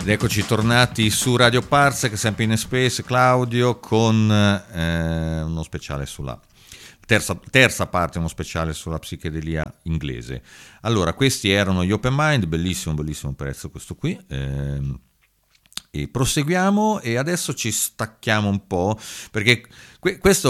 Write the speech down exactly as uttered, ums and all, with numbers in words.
Ed eccoci tornati su Radio Parsec, sempre in Space, Claudio, con eh, uno speciale sulla terza, terza parte, uno speciale sulla psichedelia inglese. Allora, questi erano gli Open Mind, bellissimo, bellissimo pezzo questo qui. Eh, e proseguiamo e adesso ci stacchiamo un po', perché que- questo